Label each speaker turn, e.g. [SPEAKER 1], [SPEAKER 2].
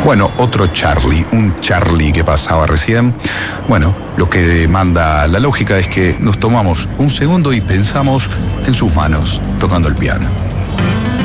[SPEAKER 1] Bueno, otro Charlie, un Charlie que pasaba recién. Bueno, lo que demanda la lógica es que nos tomamos un segundo y pensamos en sus manos tocando el piano.